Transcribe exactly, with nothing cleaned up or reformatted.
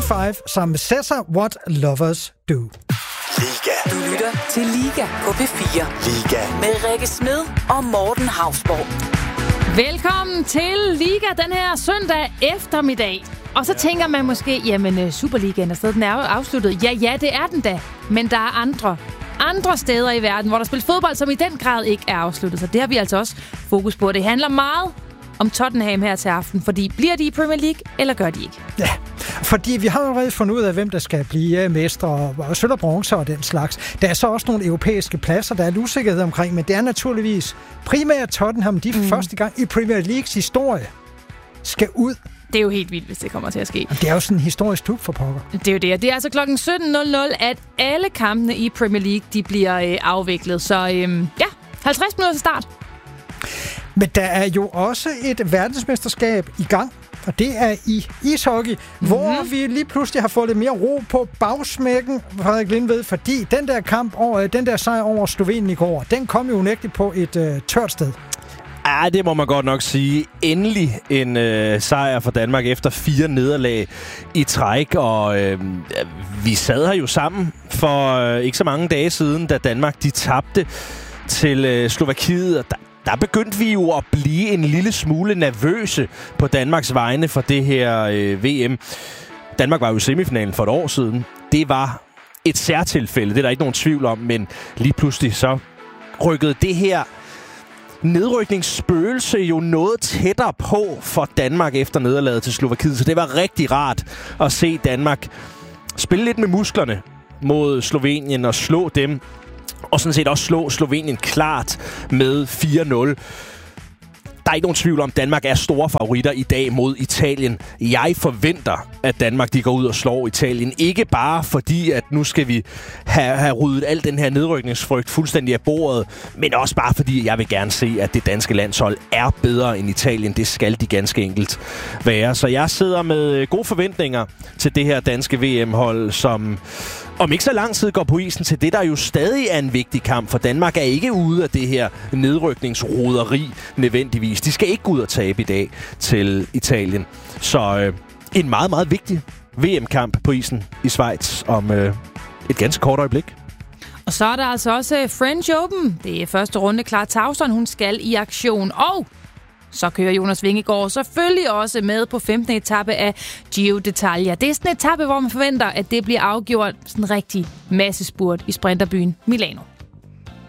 fem sammen med Cesar, What Lovers Do. Liga. Du lytter til Liga på P fire. Liga. Med Rikke Smed og Morten Hausborg. Velkommen til Liga den her søndag eftermiddag. Og så tænker man måske, jamen Superligaen er stadig, den er jo afsluttet. Ja, ja, det er den da. Men der er andre, andre steder i verden, hvor der spiller fodbold, som i den grad ikke er afsluttet. Så det har vi altså også fokus på. Det handler meget om Tottenham her til aften, fordi bliver de i Premier League, eller gør de ikke? Ja, fordi vi har jo allerede fundet ud af, hvem der skal blive mestre og sølv og bronze og den slags. Der er så også nogle europæiske pladser, der er usikkerhed omkring, men det er naturligvis primært Tottenham, de for mm. første gang i Premier Leagues historie skal ud. Det er jo helt vildt, hvis det kommer til at ske. Det er jo sådan en historisk klub for pokker. Det er jo det. Det er altså klokken sytten nul nul, at alle kampene i Premier League, de bliver øh, afviklet. Så øh, ja, halvtreds minutter til start. Men der er jo også et verdensmesterskab i gang, og det er i ishockey, mm-hmm. hvor vi lige pludselig har fået lidt mere ro på bagsmækken, Frederik Lindved, fordi den der kamp over, den der sejr over Slovenien i går, den kom jo unægteligt på et øh, tørt sted. Ja, det må man godt nok sige. Endelig en øh, sejr for Danmark efter fire nederlag i træk, og øh, vi sad her jo sammen for øh, ikke så mange dage siden, da Danmark de tabte til øh, Slovakiet, og der Der begyndte vi jo at blive en lille smule nervøse på Danmarks vegne for det her øh, V M. Danmark var jo i semifinalen for et år siden. Det var et særtilfælde, det er der ikke nogen tvivl om, men lige pludselig så rykkede det her nedrykningsspøgelse jo noget tættere på for Danmark efter nederlaget til Slovakiet. Så det var rigtig rart at se Danmark spille lidt med musklerne mod Slovenien og slå dem. Og sådan set også slå Slovenien klart med fire nul. Der er ikke nogen tvivl om, at Danmark er store favoritter i dag mod Italien. Jeg forventer, at Danmark de går ud og slår Italien. Ikke bare fordi, at nu skal vi have, have ryddet al den her nedrykningsfrygt fuldstændig af bordet, men også bare fordi, jeg vil gerne se, at det danske landshold er bedre end Italien. Det skal de ganske enkelt være. Så jeg sidder med gode forventninger til det her danske V M-hold, som om ikke så lang tid går på isen til det, der jo stadig er en vigtig kamp, for Danmark er ikke ude af det her nedrykningsroderi nødvendigvis. De skal ikke gå ud og tabe i dag til Italien. Så øh, en meget, meget vigtig V M-kamp på isen i Schweiz om øh, et ganske kort øjeblik. Og så er der altså også French Open. Det er første runde. Clara Tauson, hun skal i aktion. Og så kører Jonas Vingegaard selvfølgelig også med på femtende etape af Giro d'Italia. Det er sådan en etape, hvor man forventer, at det bliver afgjort sådan en rigtig massespurt i sprinterbyen Milano.